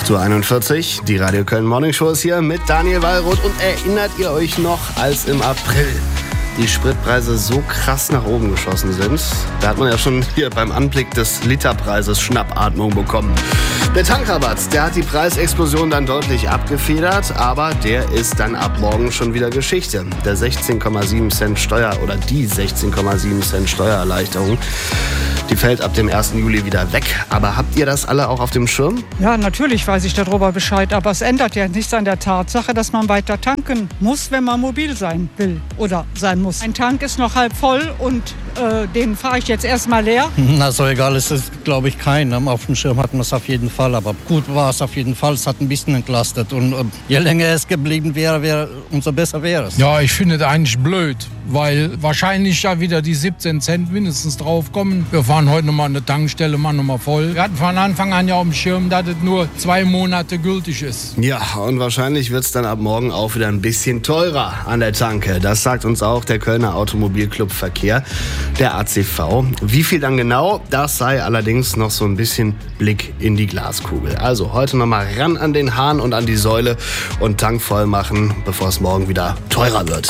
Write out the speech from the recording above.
8:41 Uhr, die Radio Köln Morning Show ist hier mit Daniel Wallroth. Und erinnert ihr euch noch, als im April die Spritpreise so krass nach oben geschossen sind? Da hat man ja schon hier beim Anblick des Literpreises Schnappatmung bekommen. Der Tankrabatt, der hat die Preisexplosion dann deutlich abgefedert, aber der ist dann ab morgen schon wieder Geschichte. Der 16,7 Cent Steuer oder die 16,7 Cent Steuererleichterung, die fällt ab dem 1. Juli wieder weg. Aber habt ihr das alle auch auf dem Schirm? Ja, natürlich weiß ich darüber Bescheid, aber es ändert ja nichts an der Tatsache, dass man weiter tanken muss, wenn man mobil sein will oder sein muss. Ein Tank ist noch halb voll und den fahre ich jetzt erstmal leer. Na, so egal ist es, glaube ich, keinem. Auf dem Schirm hatten wir es auf jeden Fall, aber gut war es auf jeden Fall. Es hat ein bisschen entlastet und je länger es geblieben wäre, umso besser wäre es. Ja, ich finde es eigentlich blöd, weil wahrscheinlich ja wieder die 17 Cent mindestens draufkommen. Wir fahren heute nochmal an der Tankstelle, machen nochmal voll. Wir hatten von Anfang an ja auf dem Schirm, dass es nur 2 Monate gültig ist. Ja, und wahrscheinlich wird es dann ab morgen auch wieder ein bisschen teurer an der Tanke. Das sagt uns auch der Kölner Automobilclub Verkehr, der ACV. Wie viel dann genau, das sei allerdings noch so ein bisschen Blick in die Glaskugel. Also heute nochmal ran an den Hahn und an die Säule und Tank voll machen, bevor es morgen wieder teurer wird.